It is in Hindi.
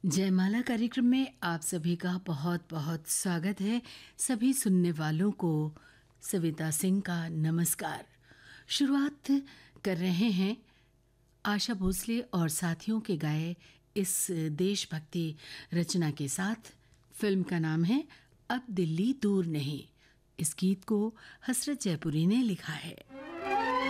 जयमाला कार्यक्रम में आप सभी का बहुत बहुत स्वागत है। सभी सुनने वालों को सविता सिंह का नमस्कार। शुरुआत कर रहे हैं आशा भोसले और साथियों के गाए इस देशभक्ति रचना के साथ। फिल्म का नाम है अब दिल्ली दूर नहीं। इस गीत को हसरत जयपुरी ने लिखा है।